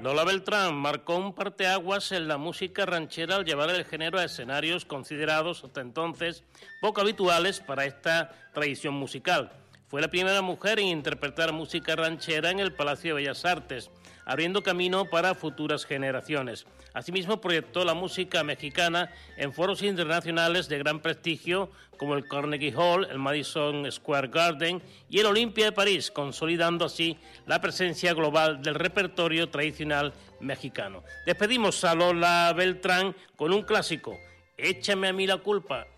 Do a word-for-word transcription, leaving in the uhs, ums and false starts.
Lola Beltrán marcó un parteaguas en la música ranchera al llevar el género a escenarios considerados hasta entonces poco habituales para esta tradición musical. Fue la primera mujer en interpretar música ranchera en el Palacio de Bellas Artes, abriendo camino para futuras generaciones. Asimismo, proyectó la música mexicana en foros internacionales de gran prestigio como el Carnegie Hall, el Madison Square Garden y el Olympia de París, consolidando así la presencia global del repertorio tradicional mexicano. Despedimos a Lola Beltrán con un clásico, Échame a mí la culpa.